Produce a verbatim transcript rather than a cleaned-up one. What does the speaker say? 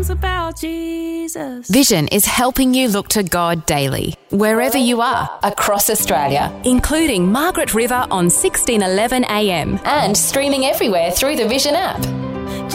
songs about Jesus. Vision is helping you look to God daily, wherever you are, across Australia, including Margaret River on sixteen eleven A M and streaming everywhere through the Vision app.